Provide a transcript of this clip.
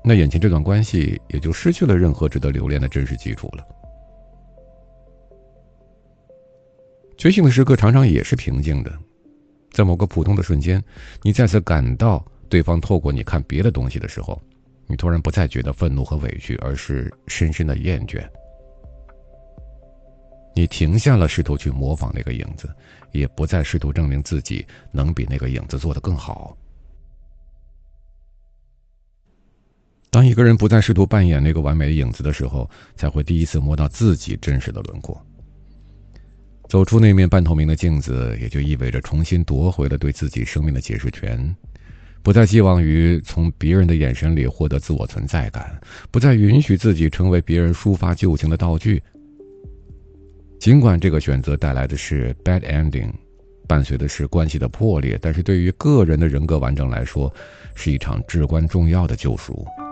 那眼前这段关系也就失去了任何值得留恋的真实基础了。觉醒的时刻常常也是平静的，在某个普通的瞬间，你再次感到对方透过你看别的东西的时候，你突然不再觉得愤怒和委屈，而是深深的厌倦。你停下了试图去模仿那个影子，也不再试图证明自己能比那个影子做得更好。当一个人不再试图扮演那个完美的影子的时候，才会第一次摸到自己真实的轮廓。走出那面半透明的镜子，也就意味着重新夺回了对自己生命的解释权，不再寄望于从别人的眼神里获得自我存在感，不再允许自己成为别人抒发旧情的道具。尽管这个选择带来的是 bad ending， 伴随的是关系的破裂，但是对于个人的人格完整来说，是一场至关重要的救赎。